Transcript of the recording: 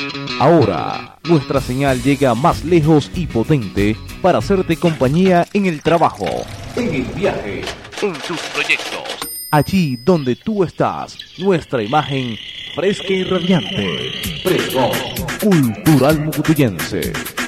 Ahora, nuestra señal llega más lejos y potente para hacerte compañía en el trabajo, en el viaje, en tus proyectos. Allí donde tú estás, nuestra imagen fresca y radiante. Pregón Cultural Mucutuyense.